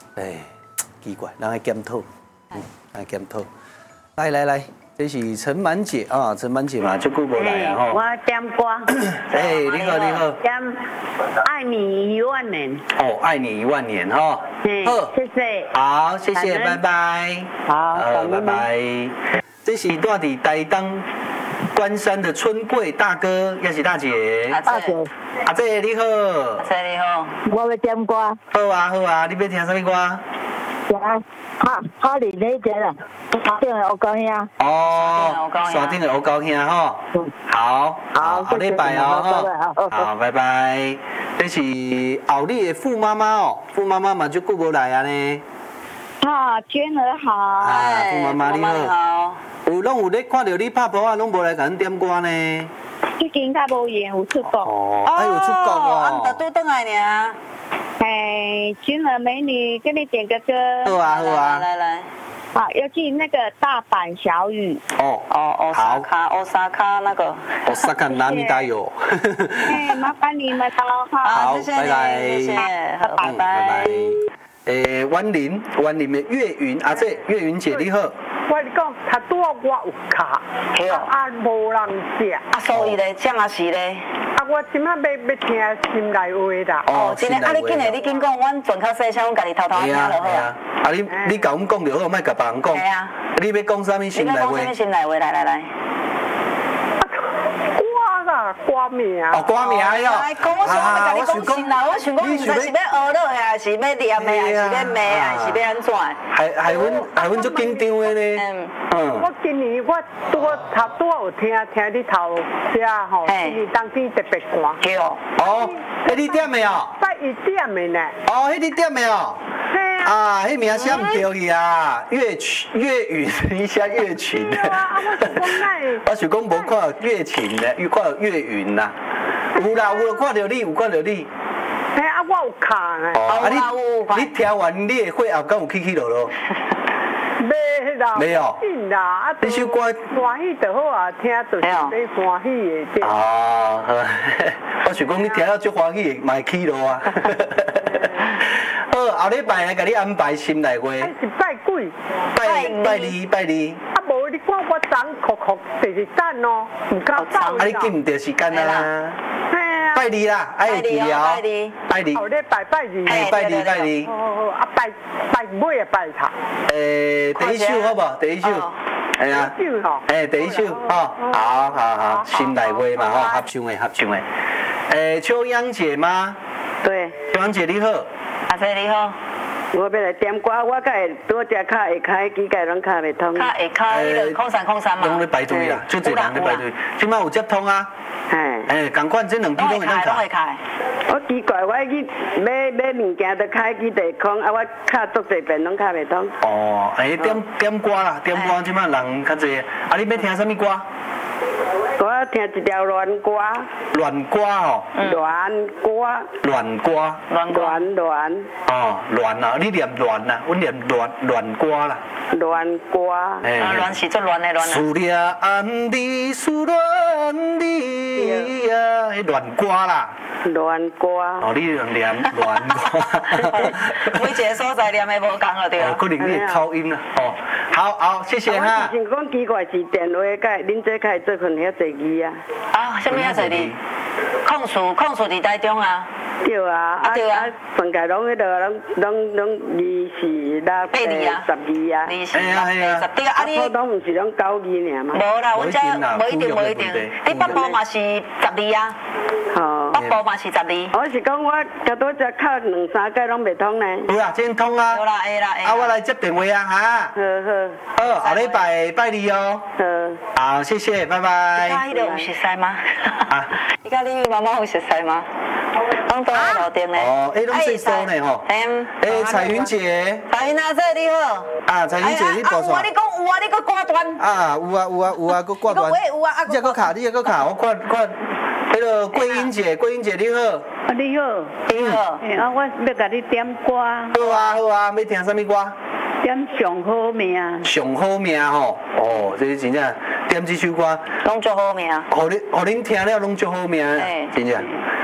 奇怪，人来检讨，来检讨。来，这是陈满姐啊，陈满姐嘛，就久无来啊吼。 我点歌。 你好。 点爱你10000年。 哦，爱你10000年哈。 好，谢谢。 好，谢谢，拜拜。 好， 拜拜。这是住伫台东关山的春贵大哥，也是大姐。阿姐你好。 阿姐你好。 我要点歌。 好啊，你要听什么歌？ 哈林那个啦，山顶的黑高兄。 哦，山顶的黑高兄吼。好，下礼拜哦，好，拜拜。这是后里的傅妈妈哦，傅妈妈嘛就久无来啊呢。 娟儿好。 傅妈妈你好。拢有咧看到你拍波啊，拢无来甲咱点歌呢。 最近较无闲，有出国。 有出国哦。 啊，拄倒来呢。 君儿美女，给你点个歌。 好啊， 来。 好，要去那个大阪小雨。 欧沙卡那个。 欧沙卡哪里大有？ 麻烦你们了哈。 好，拜拜。 谢谢，拜拜。婉玲的月云，阿姐，月云姐你好。 我讲，他拄我有卡，无人食。 所以咧，这嘛是咧。 我即马要听心内话啦。 真诶，你紧讲，阮全较细声，阮家己偷听就好啊。 你甲阮讲就好，莫甲别人讲。 系啊。 你要讲啥物心内话？ 你要讲啥物心内话？来。 歌名。 歌名哟。 讲我想要甲你讲心内，我想讲，毋知是要学落的，还是要念的，还是要骂，还是要安怎？ 害阮足紧张的呢。 我今年我差不多有听你头写吼，今年冬天特别寒。 对哦。 迄你点的哦？ 拜一点的呢。 迄你点的哦？迄名写唔对去啊，月云，你写月群。我想讲无看到月群的，看到月云啦。有看到你，我有看的。你听完你的血压敢有起落落？没有。这首歌欢喜就好啊，听就是要欢喜的。 我想讲你听了足欢喜的，嘛会起落啊。好，后礼拜来甲你安排心内话。是拜几？拜二。无你看我昨第3哦，唔敢走。你记唔到时间啊？拜二啦，会记了。拜二。后礼拜拜二。拜二。好，拜尾啊拜头。第一首好无？第一首。系啊。第一首吼。好，心内话嘛吼，合唱的。秋阳姐吗？ 对。 秋阳姐你好。 阿姐你好。 我要来点歌，我甲会拄只卡会开机，甲拢卡袂通。 卡会开，你就0303嘛。 拢咧排队啦，足侪人咧排队。即摆有接通啊？共款这两支拢会当开。 我奇怪，我去买物件都开机地空，我卡足侪遍拢卡袂通。 点歌啦，点歌即摆人较侪。你要听啥物歌？ 我听一条乱歌。 乱歌吼。乱歌。乱啊！你念乱啊，阮念乱歌啦。 乱歌。 乱是做乱的乱啊。 思念你，思念你呀，迄乱歌啦。 乱歌。 你念乱歌。 每一个所在念的无共了对。 可能你的口音啦。好，谢谢哈。 我是讲奇怪是电话恁这开做份遐侪字啊。 什么遐侪字？控诉伫台中啊。 对啊，全界拢迄落拢24、8、12啊。 係啊。 你拢唔是拢9字爾嘛？ 無啦，阮遮無一定。你北部嘛是12啊。北部嘛是12。 我是講我較多只卡2、3屆攏袂通呢。 有啦，真通啊。 有啦，會啦。 我來接電話啊哈。好，後禮拜拜你哦。好，謝謝，拜拜。 你甲迄個有熟悉嗎？你甲你媽媽有熟悉嗎？拢都喺路頂咧。 攏細數呢吼。彩雲姐。 彩雲阿姐你好。 彩雲姐你報數。 你講有啊，你佫掛斷。 有啊，佫掛斷。你佫卡，我看。迄個桂英姐你好。 你好。我要甲你點歌。 好啊，要聽啥物歌？ 點上好命。 上好命吼，這是真正點這首歌。 攏足好命。 互恁聽了攏足好命，真正。